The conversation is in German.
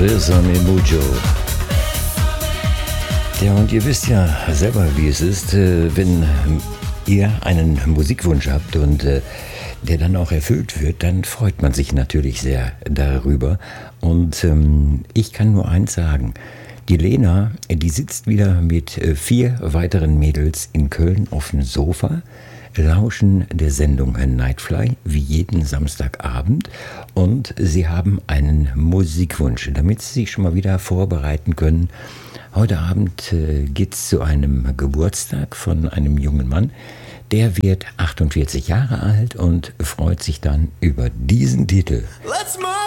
Bésame mucho. Ja, und ihr wisst ja selber, wie es ist, wenn ihr einen Musikwunsch habt und der dann auch erfüllt wird, dann freut man sich natürlich sehr darüber. Und ich kann nur eins sagen. Die Lena, die sitzt wieder mit 4 weiteren Mädels in Köln auf dem Sofa, lauschen der Sendung Nightfly wie jeden Samstagabend und sie haben einen Musikwunsch, damit sie sich schon mal wieder vorbereiten können. Heute Abend geht's zu einem Geburtstag von einem jungen Mann. Der wird 48 Jahre alt und freut sich dann über diesen Titel.